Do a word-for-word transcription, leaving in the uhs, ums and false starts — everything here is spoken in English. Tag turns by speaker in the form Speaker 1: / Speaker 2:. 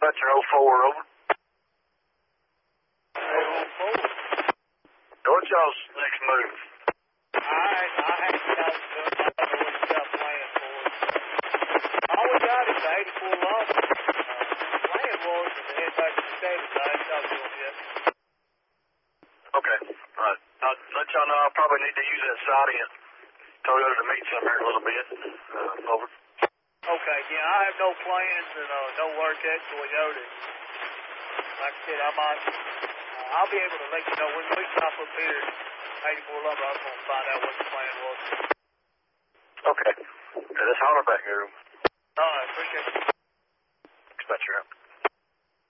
Speaker 1: Dispatcher oh four, over.
Speaker 2: oh four.
Speaker 1: What's y'all's next move?
Speaker 2: Alright, I have to talk to him. I don't know what he's got planned for us. All we got is the eighty-four lumber. Uh, plan was to head back to the state, but I haven't talked to him yet.
Speaker 1: Okay, all right. I'll let y'all know I'll probably need to use that Saudi and Toyota to meet some here in a little bit. Uh, over.
Speaker 2: Okay, yeah, I have no plans and uh, no work at Toyota. Like I said, I might, uh, I'll be able to let you know when we stop up here at eighty-four lumber. I was going to find out what the plan was.
Speaker 1: Okay. Yeah, let's holler back here.
Speaker 2: All right, appreciate it.
Speaker 1: Dispatcher out.